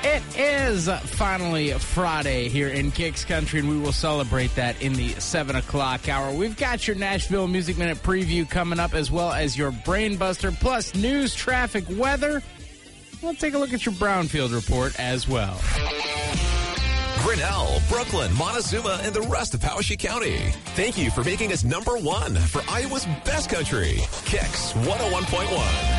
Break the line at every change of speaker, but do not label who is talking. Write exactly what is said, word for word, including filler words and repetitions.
It is finally Friday here in Kicks Country, and we will celebrate that in the seven o'clock hour. We've got your Nashville Music Minute preview coming up, as well as your Brain Buster, plus news, traffic, weather. We'll take a look at your Brownfield report as well.
Grinnell, Brooklyn, Montezuma, and the rest of Powashik County. Thank you for making us number one for Iowa's best country. Kicks one oh one point one.